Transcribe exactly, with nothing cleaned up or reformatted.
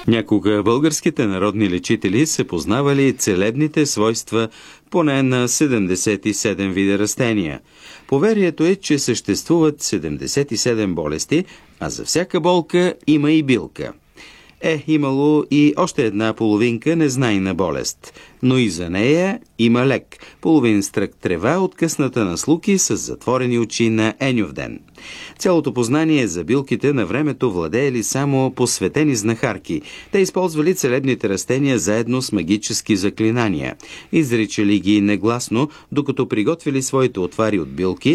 Някога българските народни лечители са познавали целебните свойства поне на седемдесет и седем вида растения. Поверието е, че съществуват седемдесет и седем болести, а за всяка болка има и билка. Е, имало и още една половинка незнайна болест, но и за нея има лек. Половин стрък трева, откъсната на слуки с затворени очи на Енювден. Цялото познание за билките на времето владеели само посветени знахарки. Те използвали целебните растения заедно с магически заклинания. Изричали ги негласно, докато приготвили своите отвари от билки,